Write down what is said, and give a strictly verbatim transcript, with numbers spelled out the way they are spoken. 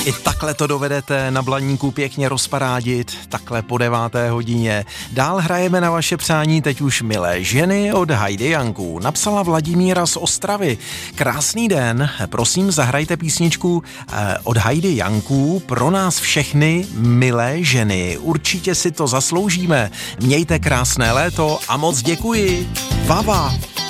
I takhle to dovedete na Blaníku pěkně rozparádit, takhle po deváté hodině. Dál hrajeme na vaše přání teď už Milé ženy od Heidi Janků. Napsala Vladimíra z Ostravy. Krásný den, prosím zahrajte písničku od Heidi Janků pro nás všechny milé ženy. Určitě si to zasloužíme. Mějte krásné léto a moc děkuji. Vava.